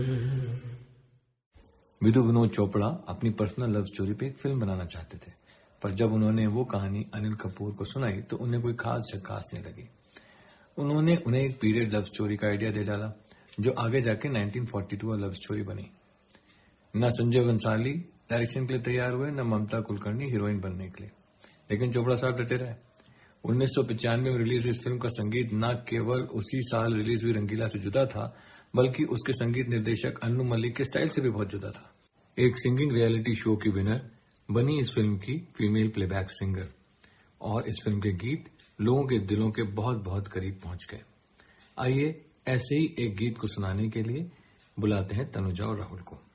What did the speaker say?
विदु विनोद चोपड़ा अपनी personal love story पे एक फिल्म बनाना चाहते थे, पर जब उन्होंने वो कहानी अनिल कपूर को सुनाई तो उन्हें कोई खास नहीं लगी। उन्होंने उन्हें एक पीरियड लव स्टोरी का आइडिया दे डाला, जो आगे जाके 1942 लव स्टोरी बनी। न संजय बंसाली डायरेक्शन के लिए तैयार हुए, न ममता कुलकर्णी हीरोइन बनने के लिए, लेकिन चोपड़ा साहब डटे रहे। 1995 में रिलीज हुई इस फिल्म का संगीत न केवल उसी साल रिलीज हुई रंगीला से जुदा था, बल्कि उसके संगीत निर्देशक अन्नू मलिक के स्टाइल से भी बहुत जुदा था। एक सिंगिंग रियलिटी शो की विनर बनी इस फिल्म की फीमेल प्लेबैक सिंगर, और इस फिल्म के गीत लोगों के दिलों के बहुत करीब पहुंच गए। आइए ऐसे ही एक गीत को सुनाने के लिए बुलाते हैं तनुजा और राहुल को।